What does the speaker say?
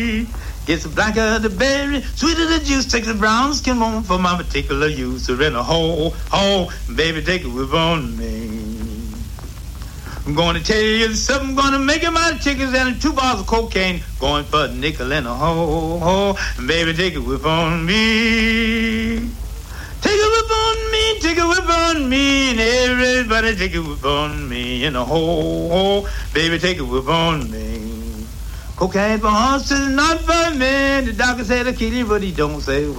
Gets the blacker the berry, sweeter the juice. Take the brown skin on for my particular use. Or in a hole, baby, take a whip on me. I'm going to tell you something, going to make you my chickens and 2 bars of cocaine. Going for a nickel and a hole, baby, take a whip on me. Take a whip on me, take a whip on me, and everybody take a whip on me in a hole, baby, take a whip on me. Cocaine for horses, not for men. The doctor said to kill you, but he don't say